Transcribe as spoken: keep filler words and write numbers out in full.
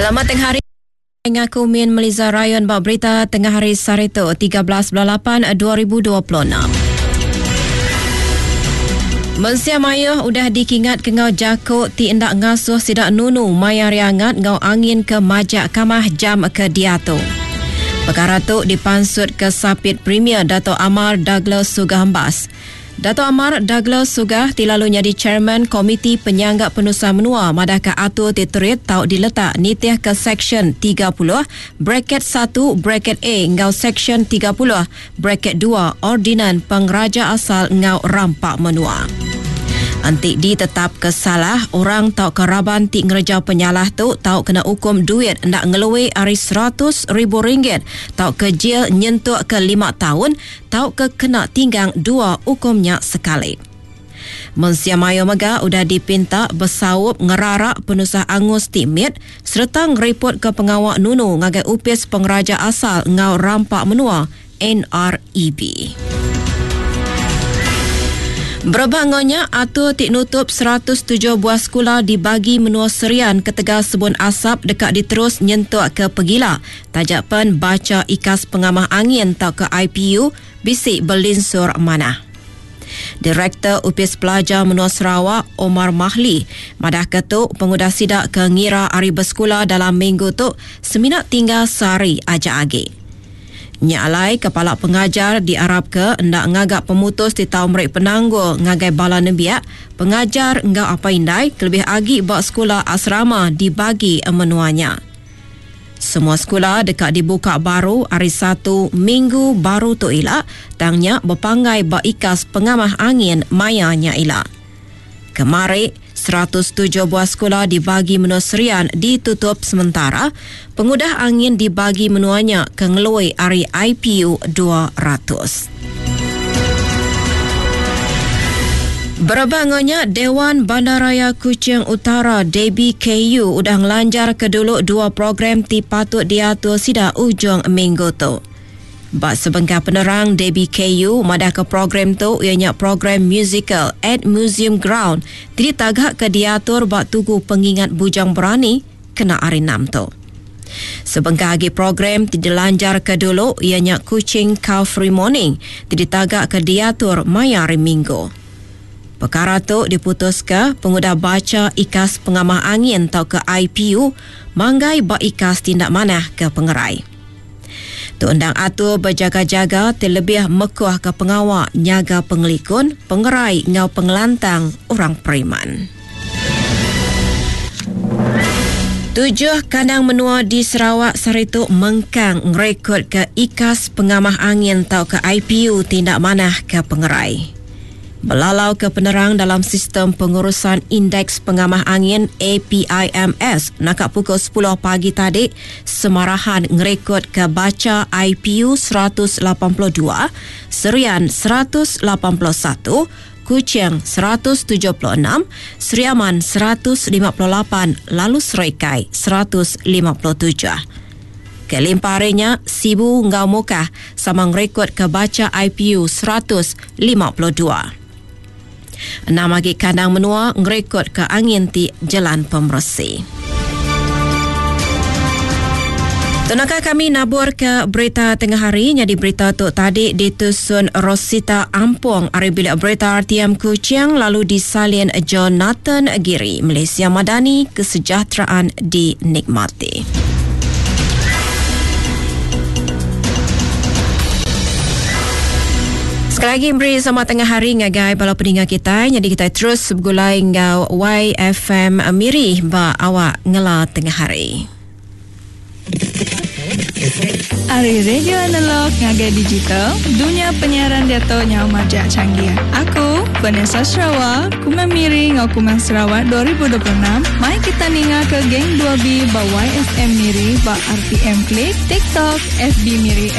Selamat tengah hari. Aku Min Meliza Rayon bak berita tengah hari Sarito tiga belas lapan dua ribu dua puluh enam. Mensia Maya udah dikingat ke ngau jakuk ti indak ngasuh sidak nunu maya riangat ngau angin ke majak kamah jam ke diato. Perkara tu dipansut ke Sapit Premier Dato' Amar Douglas Sugah Mbas. Dato' Amar Douglas Sugah tilalunya di Chairman Komiti Penyanggap Penusa Menua madaka atur titerit tau diletak nitih ke Seksyen tiga puluh bracket satu bracket A ngau Seksyen tiga puluh bracket dua Ordinan Pengraja Asal ngau Rampak Menua. Antik ditetap kesalah, orang tau keraban ti ngerja penyalah tu tau kena hukum duit nak ngelui ari seratus ribu ringgit, tau ke jil nyentuk ke lima tahun, tau ke kena tinggang dua hukumnya sekali. Mensia Maya Mega udah dipinta bersawup ngerarak penusah angus timit serta ngeriput ke pengawak nunu ngagai upis pengraja asal ngau Rampak Menua N R E B. Berbangunnya atur tik nutup seratus tujuh buah sekolah dibagi menua serian ke Tegal Sebun Asap dekat diterus nyentuk ke Pegila. Tajapan baca ikas pengamah angin tau ke I P U bisik berlinsur manah. Direktur Upis Pelajar Menua Sarawak Omar Mahli madah ketuk pengudah sidak ke ngira hari bersekolah dalam minggu tu seminat tinggal sehari aja agi. Nyalai kepala pengajar diarap ke hendak ngagak pemutus di tahun merek penangguh ngagai bala nebiak pengajar enggak apa indai kelebih agi bak sekolah asrama dibagi menuanya. Semua sekolah dekat dibuka baru hari satu minggu baru tu ilak tangnya berpanggai bak ikas pengamah angin mayanya ilak. Kemari seratus tujuh buah sekolah dibagi menua serian ditutup sementara, pengudah angin dibagi menuanya ke ngelui hari I P U dua ratus. Berbangunnya Dewan Bandaraya Kuching Utara D B K U udah ngelanjar ke dulu dua program ti patut diatur sida ujung minggu tu. Bak sebengkah penerang D B K U madah ke program tu ianya program musical at Museum Ground tidak tagak ke diatur bak tugu pengingat bujang berani kena hari enam tu. Sebengkah lagi program tidak lanjar ke dulu ianya Kuching Cow Free Morning tidak tagak ke diatur maya hari minggu. Perkara tu diputus ke pengudah baca ikas pengamah angin tau ke I P U manggai bak ikas tindak manah ke pengerai. Tu undang atur berjaga-jaga terlebih mekuah ke pengawak nyaga pengelikun, pengerai ngau pengelantang orang periman. Tujuh kandang menua di Sarawak Sarito mengkang ngerekod ke ikas pengamah angin tau ke I P U tindak manah ke pengerai. Belalau ke penerang dalam sistem pengurusan indeks pengamah angin A P I M S nakak pukul sepuluh pagi tadi semarahan ngerekod ke baca I P U seratus lapan puluh dua, Serian seratus lapan puluh satu, Kuching seratus tujuh puluh enam, Seriaman seratus lima puluh lapan, lalu Serikai seratus lima puluh tujuh. Kelimparinya Sibu Ngau Mukah sama ngerekod ke baca I P U seratus lima puluh dua. Enam lagi kandang menua ngerekod ke angin ti jalan pembersih. Tunakah kami nabur ke berita tengah hari. Jadi berita tu tadi ditusun Rosita Ampong hari bilik berita R T M Kuching lalu disalin Jonathan Giri. Malaysia Madani, kesejahteraan dinikmati. Sekali lagi beri sama tengah hari ngagai bala peningat kita. Jadi kita terus bergulai ngau Y F M Miri ba awak ngela tengah hari. Ari radio analog ngagai digital, dunia penyiaran dato nyau majak canggih. Aku, Vanessa Sarawak, Kumang Miri ngau Kumang Sarawak dua ribu dua puluh enam. Mai kita ninga ke geng dua B ba Y F M Miri ba R T M Klik, TikTok, F B Miri